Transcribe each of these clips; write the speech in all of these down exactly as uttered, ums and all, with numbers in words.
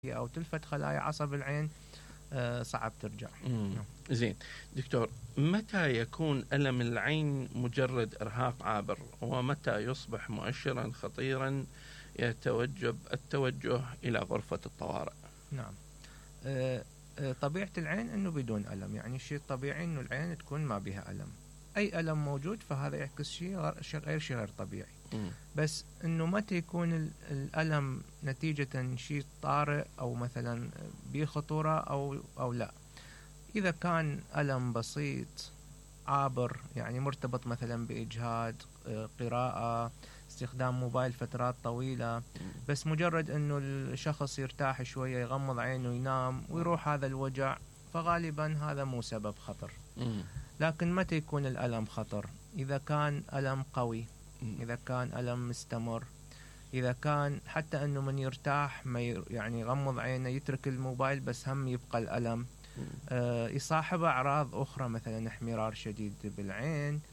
أو تلفت خلايا عصب العين صعب ترجع. نعم. زين دكتور، متى يكون ألم العين مجرد إرهاق عابر، ومتى يصبح مؤشرا خطيرا يتوجب التوجه إلى غرفة الطوارئ؟ نعم. أه طبيعة العين أنه بدون ألم، يعني الشيء الطبيعي أنه العين تكون ما بها ألم. أي ألم موجود فهذا يعكس شيء غير شيء غير طبيعي. م. بس أنه متى يكون الألم نتيجة شيء طارئ أو مثلا بخطورة أو أو لا. إذا كان ألم بسيط عابر، يعني مرتبط مثلا بإجهاد، قراءة، استخدام موبايل فترات طويلة، بس مجرد أنه الشخص يرتاح شوية، يغمض عينه، ينام ويروح هذا الوجع، فغالبا هذا مو سبب خطر. لكن متى يكون الألم خطر؟ إذا كان ألم قوي، إذا كان ألم مستمر، إذا كان حتى أنه من يرتاح ما يعني يغمض عينه يترك الموبايل بس هم يبقى الألم. آه يصاحب أعراض أخرى مثلا احمرار شديد بالعين،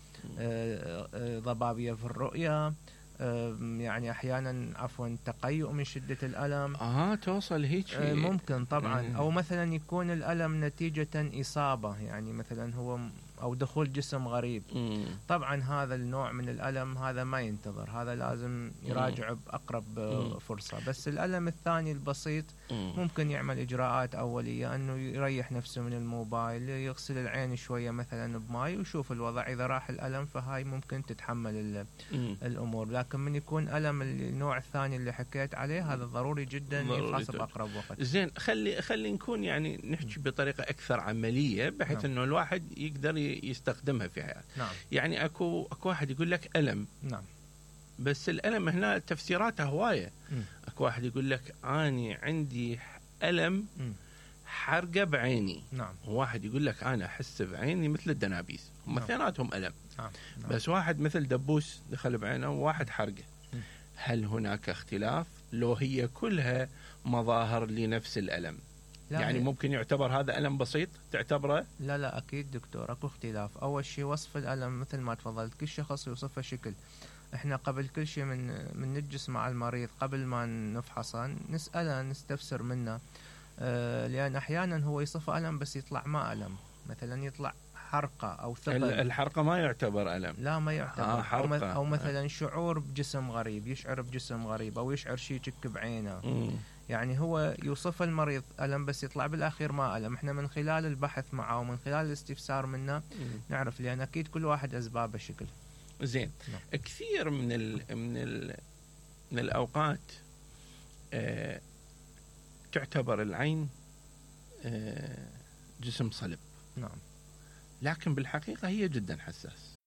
آه آه ضبابية في الرؤية، آه يعني أحيانا عفوا تقيؤ من شدة الألم. آه توصل هيك. آه ممكن طبعا. مم. أو مثلا يكون الألم نتيجة إصابة، يعني مثلا هو أو دخول جسم غريب. مم. طبعا هذا النوع من الألم هذا ما ينتظر، هذا لازم يراجع بأقرب مم. فرصة. بس الألم الثاني البسيط مم. ممكن يعمل إجراءات أولية، أنه يريح نفسه من الموبايل، يغسل العين شوية مثلا بماء ويشوف الوضع. إذا راح الألم فهاي ممكن تتحمل الأمور. لكن من يكون ألم النوع الثاني اللي حكيت عليه هذا ضروري جدا يفحص بأقرب وقت. زين، خلي خلي نكون يعني نحكي بطريقة أكثر عملية بحيث نعم. إنه الواحد يقدر يستخدمها في حياته. نعم. يعني أكو أكو واحد يقول لك ألم. نعم. بس الألم هنا تفسيراتها هواية. م. أكو واحد يقول لك أني عندي ألم م. حرقة بعيني. نعم. وواحد يقول لك أنا أحس بعيني مثل الدنابيس. هم نعم. اثنيناتهم ألم. نعم. نعم. بس واحد مثل دبوس دخل بعينه وواحد حرقة. م. هل هناك اختلاف لو هي كلها مظاهر لنفس الألم؟ يعني ممكن يعتبر هذا ألم بسيط تعتبره؟ لا لا أكيد دكتور، أكو اختلاف. أول شيء وصف الألم مثل ما تفضلت، كل شخص يوصفه شكل. إحنا قبل كل شيء من من نجلس مع المريض قبل ما نفحصه نسأله نستفسر منه، آه لأن أحيانا هو يصف ألم بس يطلع ما ألم، مثلا يطلع حرقة أو ثقل. الحرقة ما يعتبر ألم؟ لا ما يعتبر. آه أو, أو مثلا شعور بجسم غريب، يشعر بجسم غريب أو يشعر شيء يشك بعينه. م. يعني هو يوصف المريض ألم بس يطلع بالأخير ما ألم. إحنا من خلال البحث معه ومن خلال الاستفسار منه م. نعرف، لأن أكيد كل واحد أسبابه شكل. زين. نعم. كثير من ال من ال من الأوقات آه تعتبر العين آه جسم صلب. نعم. لكن بالحقيقة هي جدا حساس.